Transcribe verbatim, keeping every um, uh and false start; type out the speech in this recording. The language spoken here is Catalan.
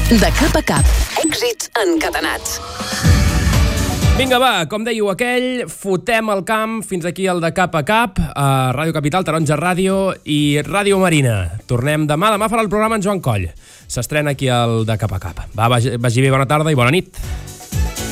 De cap a cap. Èxits encadenats. Vinga, va, com dèieu aquell, fotem el camp fins aquí al De cap a cap, a Ràdio Capital, Taronja Ràdio i Ràdio Marina. Tornem demà, demà farà el programa en Joan Coll. S'estrena aquí al De cap a cap. Va, vagi, vagi bé, bona tarda i bona nit.